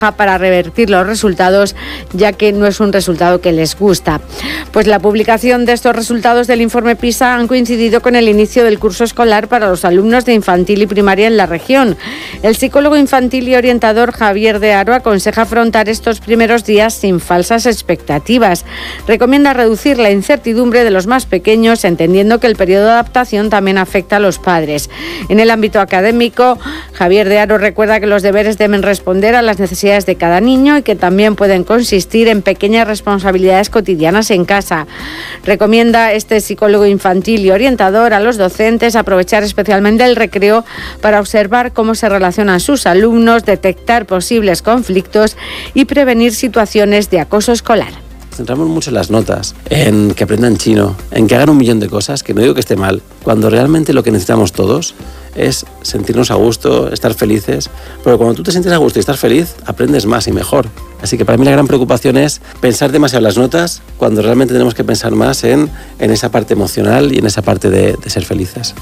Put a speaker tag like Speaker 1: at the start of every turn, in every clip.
Speaker 1: para revertir los resultados, ya que no es un resultado que les gusta. Pues la publicación de estos resultados del informe PISA han coincidido con el inicio del curso escolar para los alumnos de infantil y primaria en la región. El psicólogo infantil y orientador Javier de Haro aconseja afrontar estos primeros días sin falsas expectativas. Recomienda reducir la incertidumbre de los más pequeños, entendiendo que el periodo de adaptación también afecta a los padres. En el ámbito académico, Javier de Haro recuerda que los deberes deben responder a las necesidades de cada niño y que también pueden consistir en pequeñas responsabilidades cotidianas en casa. Recomienda este psicólogo infantil y orientador a los docentes aprovechar especialmente el recreo para observar cómo se relacionan sus alumnos, detectar posibles conflictos y prevenir situaciones de acoso escolar.
Speaker 2: Centramos mucho en las notas, en que aprendan chino, en que hagan 1.000.000 de cosas, que no digo que esté mal, cuando realmente lo que necesitamos todos es sentirnos a gusto, estar felices, pero cuando tú te sientes a gusto y estás feliz, aprendes más y mejor. Así que para mí la gran preocupación es pensar demasiado en las notas cuando realmente tenemos que pensar más en esa parte emocional y en esa parte de ser felices.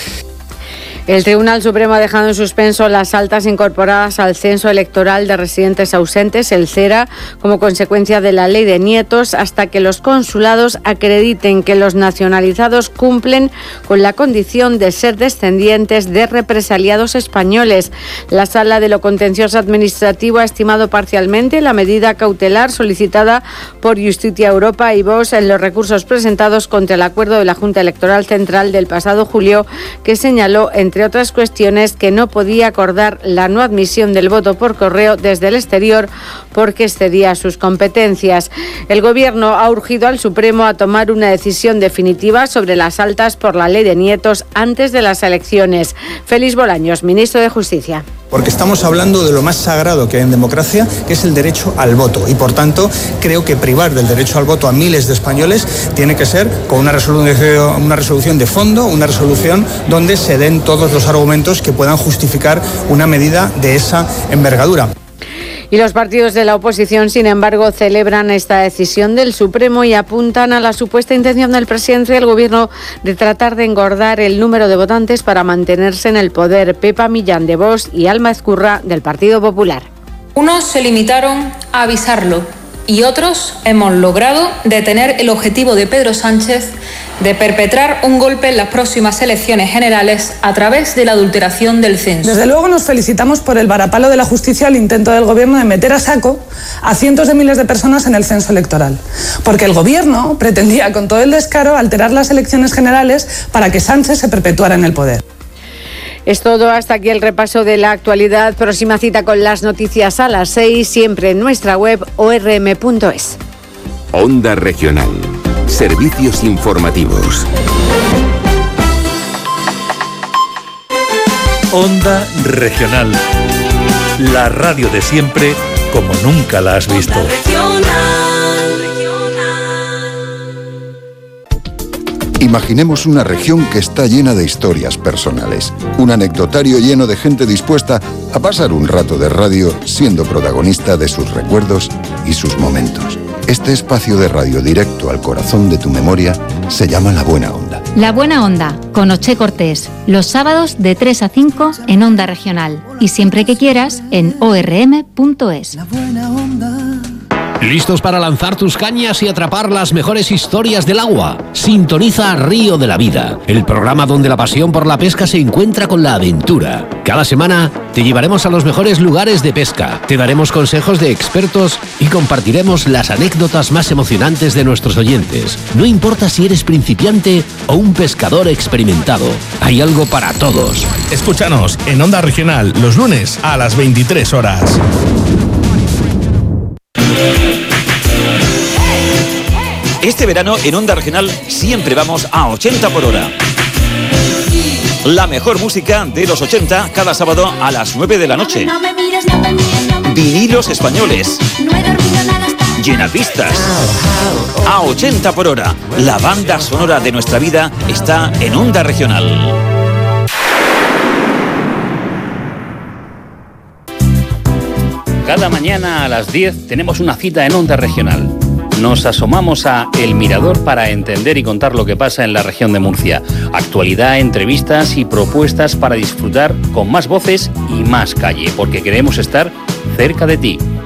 Speaker 1: El Tribunal Supremo ha dejado en suspenso las altas incorporadas al Censo Electoral de Residentes Ausentes, el CERA, como consecuencia de la Ley de Nietos, hasta que los consulados acrediten que los nacionalizados cumplen con la condición de ser descendientes de represaliados españoles. La Sala de lo Contencioso Administrativo ha estimado parcialmente la medida cautelar solicitada por Justicia Europa y Vox en los recursos presentados contra el acuerdo de la Junta Electoral Central del pasado julio, que señaló, entre otras cuestiones, que no podía acordar la no admisión del voto por correo desde el exterior porque excedía sus competencias. El Gobierno ha urgido al Supremo a tomar una decisión definitiva sobre las altas por la Ley de Nietos antes de las elecciones. Félix Bolaños, ministro de Justicia.
Speaker 3: Porque estamos hablando de lo más sagrado que hay en democracia, que es el derecho al voto. Y por tanto, creo que privar del derecho al voto a miles de españoles tiene que ser con una resolución de fondo, una resolución donde se den todos los argumentos que puedan justificar una medida de esa envergadura.
Speaker 1: Y los partidos de la oposición, sin embargo, celebran esta decisión del Supremo y apuntan a la supuesta intención del presidente del Gobierno de tratar de engordar el número de votantes para mantenerse en el poder. Pepa Millán de Vox y Alma Ezcurra del Partido Popular.
Speaker 4: Unos se limitaron a avisarlo y otros hemos logrado detener el objetivo de Pedro Sánchez de perpetrar un golpe en las próximas elecciones generales a través de la adulteración del censo.
Speaker 5: Desde luego nos felicitamos por el varapalo de la justicia al intento del Gobierno de meter a saco a cientos de miles de personas en el censo electoral. Porque el Gobierno pretendía con todo el descaro alterar las elecciones generales para que Sánchez se perpetuara en el poder.
Speaker 1: Es todo, hasta aquí el repaso de la actualidad. Próxima cita con las noticias a las 6, siempre en nuestra web orm.es.
Speaker 6: Onda Regional. Servicios informativos.
Speaker 7: Onda Regional. La radio de siempre, como nunca la has visto.
Speaker 8: Imaginemos una región que está llena de historias personales, un anecdotario lleno de gente dispuesta a pasar un rato de radio siendo protagonista de sus recuerdos y sus momentos. Este espacio de radio directo al corazón de tu memoria se llama La Buena Onda.
Speaker 9: La Buena Onda, con Oche Cortés, los sábados de 3 a 5 en Onda Regional y siempre que quieras en orm.es.
Speaker 10: ¿Listos para lanzar tus cañas y atrapar las mejores historias del agua? Sintoniza Río de la Vida, el programa donde la pasión por la pesca se encuentra con la aventura. Cada semana te llevaremos a los mejores lugares de pesca, te daremos consejos de expertos y compartiremos las anécdotas más emocionantes de nuestros oyentes. No importa si eres principiante o un pescador experimentado, hay algo para todos.
Speaker 11: Escúchanos en Onda Regional los lunes a las 23 horas.
Speaker 12: Este verano en Onda Regional siempre vamos a 80 por hora. La mejor música de los 80 cada sábado a las 9 de la noche. Vinilos españoles. Llenapistas. A 80 por hora. La banda sonora de nuestra vida está en Onda Regional.
Speaker 13: Cada mañana a las 10 tenemos una cita en Onda Regional. Nos asomamos a El Mirador para entender y contar lo que pasa en la región de Murcia. Actualidad, entrevistas y propuestas para disfrutar con más voces y más calle, porque queremos estar cerca de ti.